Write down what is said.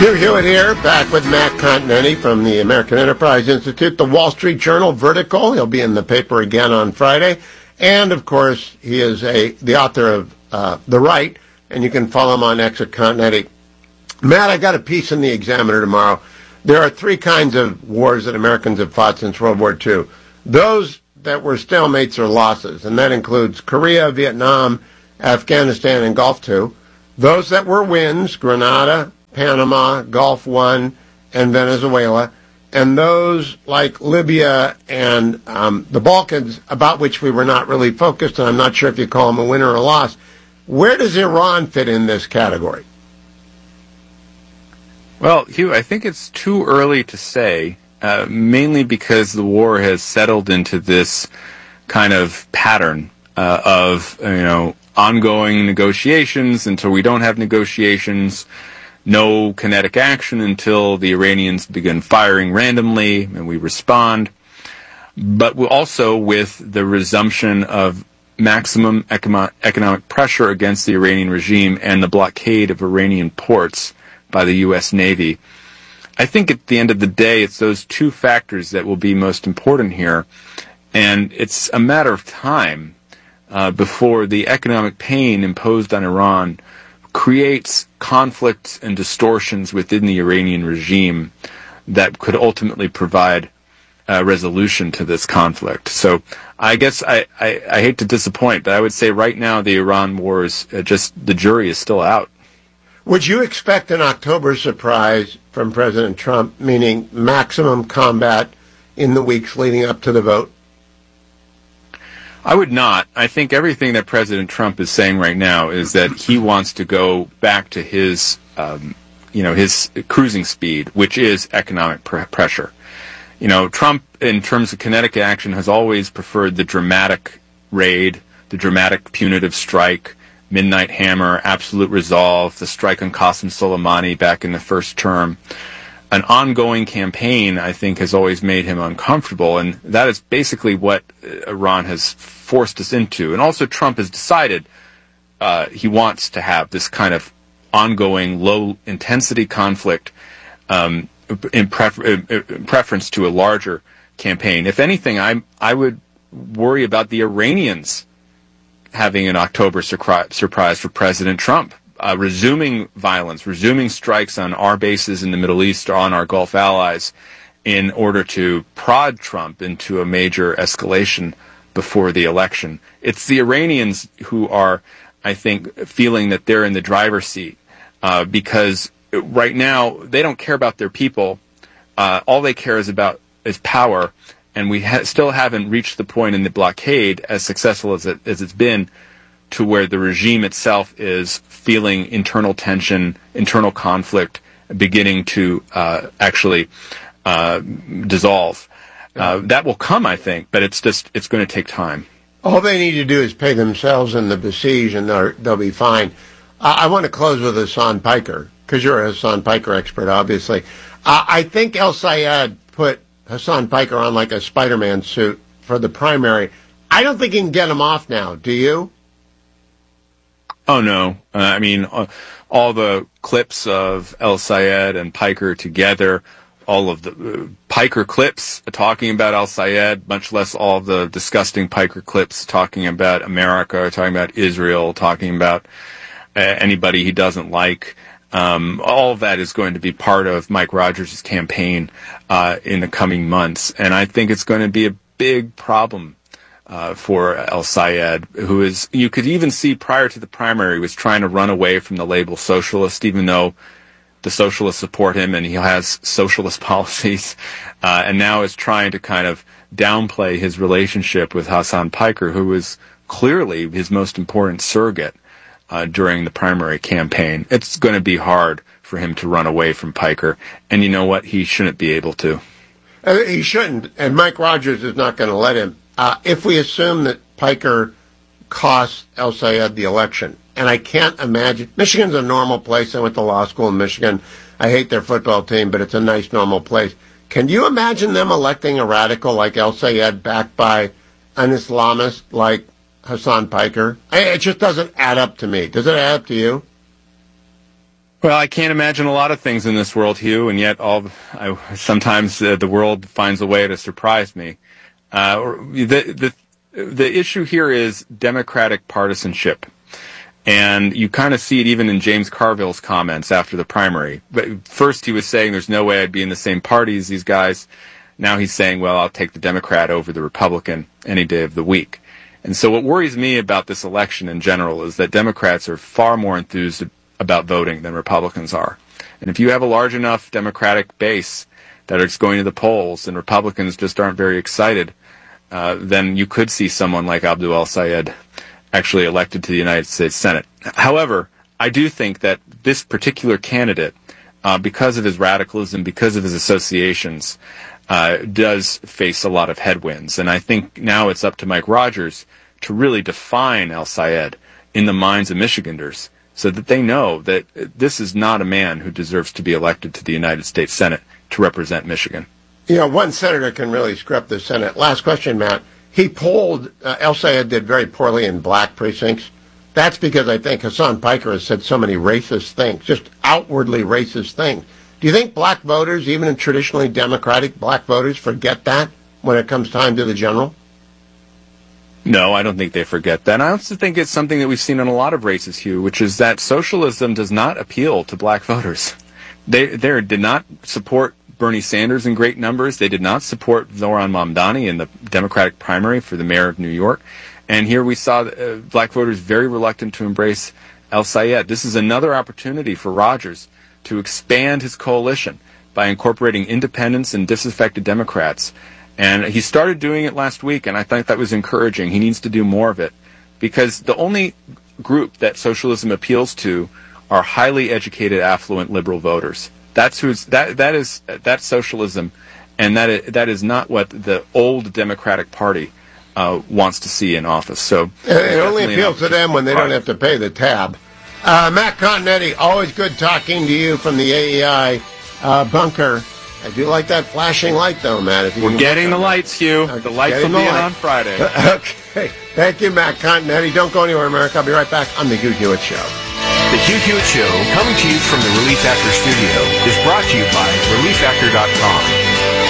Hugh Hewitt here, back with Matt Continetti from the American Enterprise Institute, the Wall Street Journal Vertical. He'll be in the paper again on Friday. And, of course, he is the author of The Right, and you can follow him on X at Continetti. Matt, I got a piece in the Examiner tomorrow. There are three kinds of wars that Americans have fought since World War II. Those that were stalemates or losses, and that includes Korea, Vietnam, Afghanistan, and Gulf II. Those that were wins, Grenada, Panama, Gulf I, and Venezuela, and those like Libya and the Balkans, about which we were not really focused, and I'm not sure if you call them a win or a loss. Where does Iran fit in this category? Well, Hugh, I think it's too early to say, mainly because the war has settled into this kind of pattern of ongoing negotiations until we don't have negotiations. No kinetic action until the Iranians begin firing randomly and we respond. But also with the resumption of maximum economic pressure against the Iranian regime and the blockade of Iranian ports by the U.S. Navy. I think at the end of the day, it's those two factors that will be most important here. And it's a matter of time before the economic pain imposed on Iran creates conflicts and distortions within the Iranian regime that could ultimately provide a resolution to this conflict. So I guess I hate to disappoint, but I would say right now the Iran war is the jury is still out. Would you expect an October surprise from President Trump, meaning maximum combat in the weeks leading up to the vote? I would not. I think everything that President Trump is saying right now is that he wants to go back to his cruising speed, which is economic pressure. Trump, in terms of kinetic action, has always preferred the dramatic raid, the dramatic punitive strike, midnight hammer, absolute resolve, the strike on Qasem Soleimani back in the first term. An ongoing campaign, I think, has always made him uncomfortable, and that is basically what Iran has forced us into. And also Trump has decided he wants to have this kind of ongoing low-intensity conflict in preference to a larger campaign. If anything, I would worry about the Iranians having an October surprise for President Trump. Resuming violence, resuming strikes on our bases in the Middle East or on our Gulf allies in order to prod Trump into a major escalation before the election. It's the Iranians who are, I think, feeling that they're in the driver's seat because right now they don't care about their people. All they care is power, and we still haven't reached the point in the blockade, as successful as it's been, to where the regime itself is feeling internal tension, internal conflict, beginning to actually dissolve. That will come, I think, but it's going to take time. All they need to do is pay themselves and the besieged, and they'll be fine. I want to close with Hassan Piker, because you're a Hassan Piker expert, obviously. I think El Sayed put Hassan Piker on like a Spider-Man suit for the primary. I don't think he can get him off now. Do you? Oh, no. I mean, all the clips of El Sayed and Piker together, all of the Piker clips talking about El Sayed, much less all of the disgusting Piker clips talking about America, talking about Israel, talking about anybody he doesn't like. All of that is going to be part of Mike Rogers' campaign in the coming months. And I think it's going to be a big problem for El Sayed, who is, you could even see prior to the primary, was trying to run away from the label socialist, even though the socialists support him and he has socialist policies, and now is trying to kind of downplay his relationship with Hassan Piker, who is clearly his most important surrogate during the primary campaign. It's going to be hard for him to run away from Piker, and you know what? He shouldn't be able to. He shouldn't, and Mike Rogers is not going to let him. If we assume that Piker cost El Sayed the election, and I can't imagine, Michigan's a normal place. I went to law school in Michigan. I hate their football team, but it's a nice, normal place. Can you imagine them electing a radical like El Sayed backed by an Islamist like Hassan Piker? It just doesn't add up to me. Does it add up to you? Well, I can't imagine a lot of things in this world, Hugh, and yet sometimes the world finds a way to surprise me. The issue here is Democratic partisanship. And you kind of see it even in James Carville's comments after the primary. But first he was saying there's no way I'd be in the same party as these guys. Now he's saying, well, I'll take the Democrat over the Republican any day of the week. And so what worries me about this election in general is that Democrats are far more enthused about voting than Republicans are. And if you have a large enough Democratic base that is going to the polls and Republicans just aren't very excited, then you could see someone like Abdul El-Sayed actually elected to the United States Senate. However, I do think that this particular candidate, because of his radicalism, because of his associations, does face a lot of headwinds. And I think now it's up to Mike Rogers to really define El-Sayed in the minds of Michiganders so that they know that this is not a man who deserves to be elected to the United States Senate to represent Michigan. You know, one senator can really screw up the Senate. Last question, Matt. He polled, El-Sayed did very poorly in black precincts. That's because I think Hassan Piker has said so many racist things, just outwardly racist things. Do you think black voters, even in traditionally Democratic black voters, forget that when it comes time to the general? No, I don't think they forget that. And I also think it's something that we've seen in a lot of races, Hugh, which is that socialism does not appeal to black voters. They did not support Bernie Sanders in great numbers. They did not support Zohran Mamdani in the Democratic primary for the mayor of New York. And here we saw black voters very reluctant to embrace El-Sayed. This is another opportunity for Rogers to expand his coalition by incorporating independents and disaffected Democrats. And he started doing it last week, and I think that was encouraging. He needs to do more of it, because the only group that socialism appeals to are highly educated, affluent liberal voters. That's socialism, and that is not what the old Democratic Party wants to see in office. So it only appeals to them when they don't have to pay the tab. Matt Continetti, always good talking to you from the AEI bunker. I do like that flashing light, though, Matt. If you We're getting the lights, Hugh. The lights will be in on Friday. Okay. Thank you, Matt Continetti. Don't go anywhere, America. I'll be right back on The Hugh Hewitt Show. The Hugh Hewitt Show, coming to you from the Relief Factor studio, is brought to you by ReliefFactor.com.